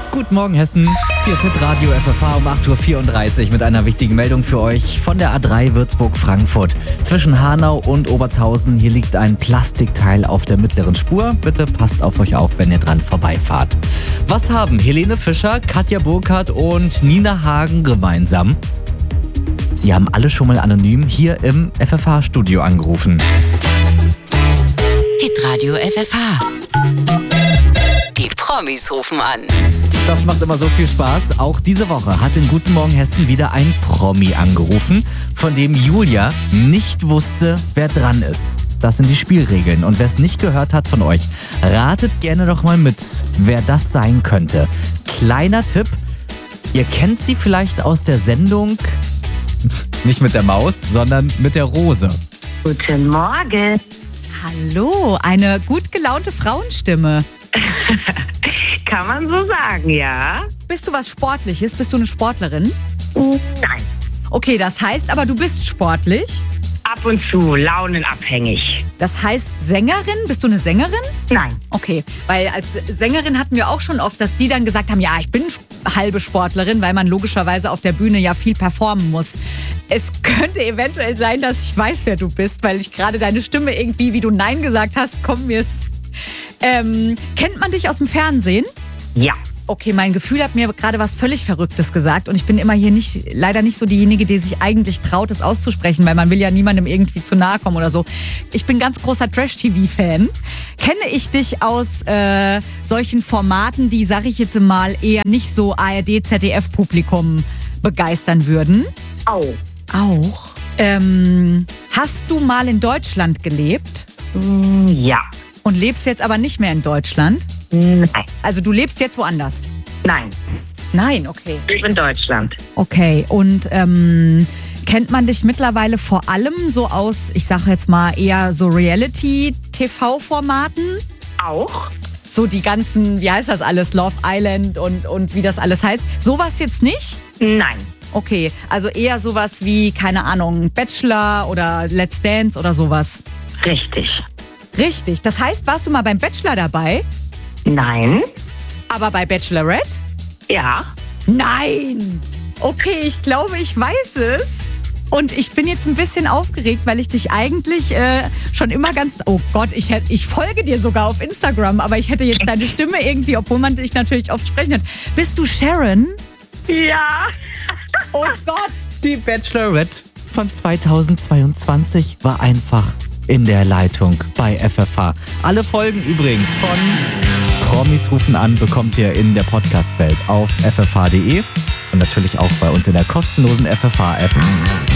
Guten Morgen, Hessen. Hier ist Hitradio FFH um 8.34 Uhr mit einer wichtigen Meldung für euch von der A3 Würzburg-Frankfurt. Zwischen Hanau und Obertshausen, hier liegt ein Plastikteil auf der mittleren Spur. Bitte passt auf euch auf, wenn ihr dran vorbeifahrt. Was haben Helene Fischer, Katja Burkhardt und Nina Hagen gemeinsam? Sie haben alle schon mal anonym hier im FFH-Studio angerufen. Hitradio FFH. Die Promis rufen an. Das macht immer so viel Spaß. Auch diese Woche hat in Guten Morgen Hessen wieder ein Promi angerufen, von dem Julia nicht wusste, wer dran ist. Das sind die Spielregeln. Und wer es nicht gehört hat von euch, ratet gerne doch mal mit, wer das sein könnte. Kleiner Tipp, ihr kennt sie vielleicht aus der Sendung, nicht mit der Maus, sondern mit der Rose. Guten Morgen. Hallo, eine gut gelaunte Frauenstimme. Kann man so sagen, ja? Bist du was Sportliches? Bist du eine Sportlerin? Nein. Okay, das heißt aber, du bist sportlich. Ab und zu, launenabhängig. Das heißt Sängerin? Bist du eine Sängerin? Nein. Okay, weil als Sängerin hatten wir auch schon oft, dass die dann gesagt haben, ja, ich bin halbe Sportlerin, weil man logischerweise auf der Bühne ja viel performen muss. Es könnte eventuell sein, dass ich weiß, wer du bist, weil ich gerade deine Stimme irgendwie, wie du Nein gesagt hast, kommt mir es. Kennt man dich aus dem Fernsehen? Ja. Okay, mein Gefühl hat mir gerade was völlig Verrücktes gesagt und ich bin immer hier leider nicht so diejenige, die sich eigentlich traut, es auszusprechen, weil man will ja niemandem irgendwie zu nahe kommen oder so. Ich bin ganz großer Trash-TV-Fan. Kenne ich dich aus solchen Formaten, die, sag ich jetzt mal, eher nicht so ARD-ZDF-Publikum begeistern würden? Auch? Hast du mal in Deutschland gelebt? Ja. Und lebst jetzt aber nicht mehr in Deutschland? Nein. Also du lebst jetzt woanders? Nein. Nein, okay. Ich bin in Deutschland. Okay, und kennt man dich mittlerweile vor allem so aus, ich sage jetzt mal eher so Reality-TV-Formaten? Auch? So die ganzen, wie heißt das alles, Love Island und wie das alles heißt. Sowas jetzt nicht? Nein. Okay, also eher sowas wie, keine Ahnung, Bachelor oder Let's Dance oder sowas. Richtig. Richtig, das heißt, warst du mal beim Bachelor dabei? Nein. Aber bei Bachelorette? Ja. Nein! Okay, ich glaube, ich weiß es. Und ich bin jetzt ein bisschen aufgeregt, weil ich dich eigentlich schon immer ganz... Oh Gott, ich folge dir sogar auf Instagram, aber ich hätte jetzt deine Stimme irgendwie, obwohl man dich natürlich oft sprechen hat. Bist du Sharon? Ja. Oh Gott! Die Bachelorette von 2022 war einfach in der Leitung bei FFH. Alle Folgen übrigens von Promis rufen an bekommt ihr in der Podcast-Welt auf ffh.de und natürlich auch bei uns in der kostenlosen FFH-App.